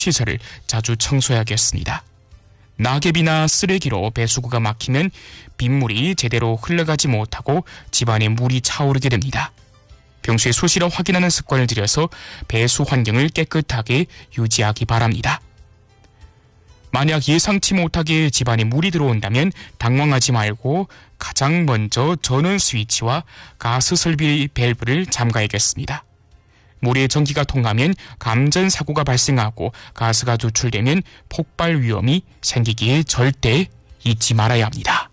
시설을 자주 청소해야겠습니다. 낙엽이나 쓰레기로 배수구가 막히면 빗물이 제대로 흘러가지 못하고 집안에 물이 차오르게 됩니다. 평소에 수시로 확인하는 습관을 들여서 배수 환경을 깨끗하게 유지하기 바랍니다. 만약 예상치 못하게 집안에 물이 들어온다면 당황하지 말고 가장 먼저 전원 스위치와 가스 설비 밸브를 잠가야겠습니다. 물에 전기가 통하면 감전 사고가 발생하고 가스가 누출되면 폭발 위험이 생기기에 절대 잊지 말아야 합니다.